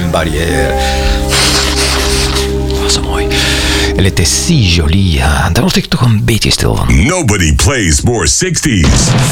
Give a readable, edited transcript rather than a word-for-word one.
barrière. Oh, zo mooi. Elle était si jolie. Daar word ik toch een beetje stil van. Nobody plays more 60s.